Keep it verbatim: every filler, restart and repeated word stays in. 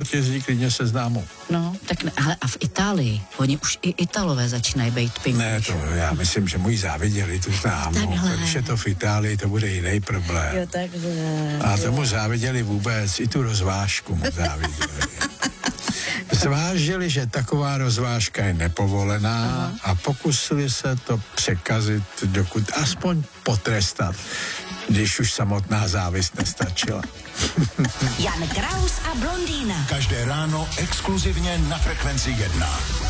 ať jezdí klidně se známou. No, tak ne, ale a v Itálii, oni už i Italové začínají být pink. Ne, to já myslím, že moji záviděli tu známou. Když je to v Itálii, to bude jiný problém. Jo, takhle. A tomu záviděli vůbec, i tu rozvážku mu záviděli. Zvážili, že taková rozvážka je nepovolená. Aha. A pokusili se to překazit, dokud aspoň potrestat, když už samotná závist nestačila. Jan Kraus a blondýna. Každé ráno exkluzivně na Frekvenci jedna.